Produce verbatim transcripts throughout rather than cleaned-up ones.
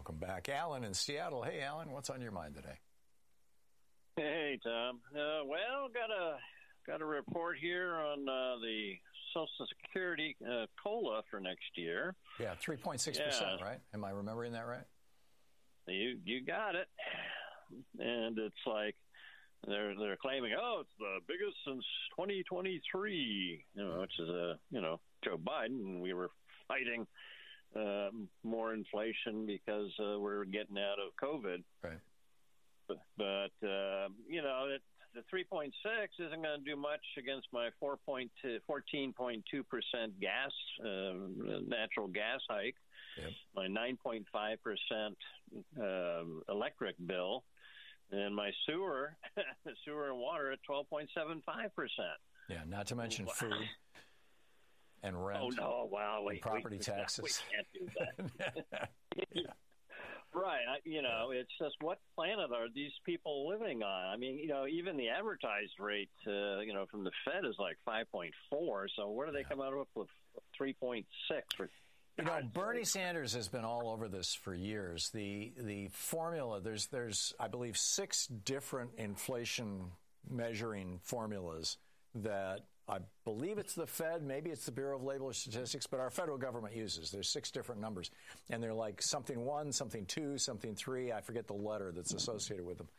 welcome back. Alan in Seattle. Hey, Alan, what's on your mind today? Hey, Tom. Uh, well, got a got a report here on uh, the Social Security uh, COLA for next year. Yeah, three point six percent, right? Am I remembering that right? You you got it. And it's like they're they're claiming, oh, it's the biggest since twenty twenty-three, you know, which is a you know Joe Biden, and we were fighting uh, more inflation because uh, we're getting out of COVID. Right. But, but uh, you know, it, the three point six isn't going to do much against my fourteen point two percent gas, uh, natural gas hike, yep. my nine point five percent uh, electric bill, and my sewer, sewer and water at twelve point seven five percent. Yeah, not to mention food and rent. Oh, no, wow. And property we, taxes. We can't do that. Yeah. Right. I, you know, it's just what planet are these people living on? I mean, you know, even the advertised rate, uh, you know, from the Fed is like five point four. So where do they yeah. come out with three point six? For you know, Bernie Sanders has been all over this for years. The the formula, there's, there's I believe, six different inflation measuring formulas that I believe it's the Fed, maybe it's the Bureau of Labor Statistics, but our federal government uses. There's six different numbers, and they're like something one, something two, something three. I forget the letter that's associated with them.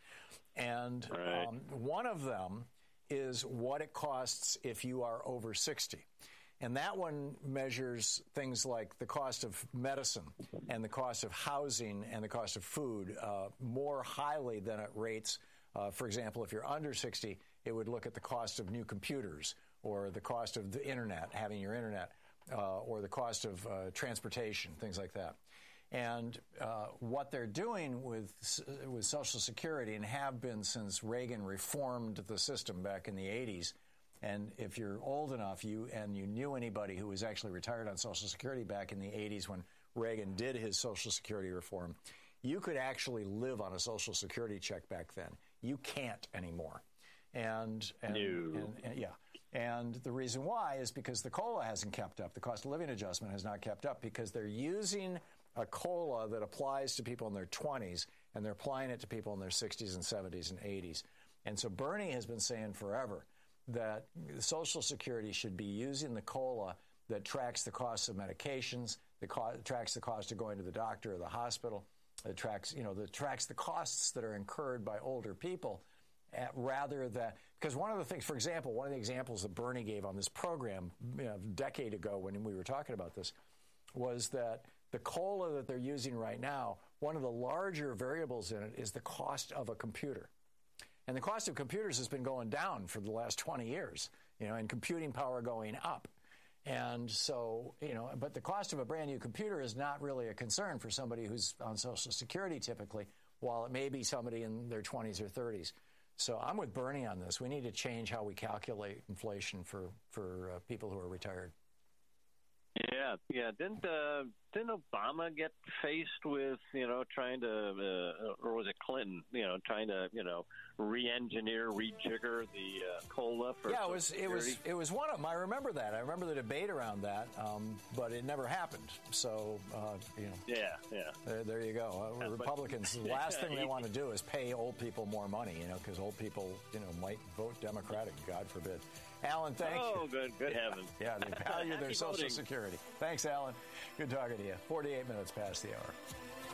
And right. um, one of them is what it costs if you are over sixty. And that one measures things like the cost of medicine and the cost of housing and the cost of food uh, more highly than it rates. Uh, for example, if you're under sixty, it would look at the cost of new computers or the cost of the Internet, having your Internet, uh, or the cost of uh, transportation, things like that. And uh, what they're doing with with Social Security, and have been since Reagan reformed the system back in the eighties, and if you're old enough, you and you knew anybody who was actually retired on Social Security back in the eighties when Reagan did his Social Security reform, you could actually live on a Social Security check back then. You can't anymore. And, and, no. and, and yeah, and the reason why is because the COLA hasn't kept up. The cost of living adjustment has not kept up because they're using a COLA that applies to people in their twenties, and they're applying it to people in their sixties and seventies and eighties. And so Bernie has been saying forever that Social Security should be using the COLA that tracks the cost of medications, that co- tracks the cost of going to the doctor or the hospital, that tracks, you know, that tracks the costs that are incurred by older people. At, rather than, because one of the things, for example, one of the examples that Bernie gave on this program, you know, a decade ago when we were talking about this, was that the COLA that they're using right now, one of the larger variables in it is the cost of a computer. And the cost of computers has been going down for the last twenty years, you know, and computing power going up. And so, you know, but the cost of a brand new computer is not really a concern for somebody who's on Social Security typically, while it may be somebody in their twenties or thirties. So I'm with Bernie on this. We need to change how we calculate inflation for, for uh, people who are retired. Yeah, yeah. Didn't uh, didn't Obama get faced with, you know, trying to, uh, or was it Clinton, you know, trying to, you know, re-engineer, rejigger the uh, COLA for Yeah, it was it was it was one of them. I remember that. I remember the debate around that, um, but it never happened. So, uh, you know. Yeah, yeah. There, there you go. Uh, yeah, Republicans, but, the last thing they want to do is pay old people more money, you know, because old people, you know, might vote Democratic, God forbid. Alan, thank oh, you. Oh, good, good heavens. Yeah, they value their Social voting. Security. Thanks, Alan. Good talking to you. forty-eight minutes past the hour.